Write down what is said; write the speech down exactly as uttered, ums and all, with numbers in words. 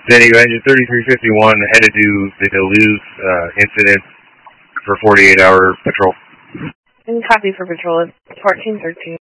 Denny, engine thirty-three fifty-one headed to the Duluth uh, incident for forty-eight hour patrol. And copy for patrol is fourteen thirteen.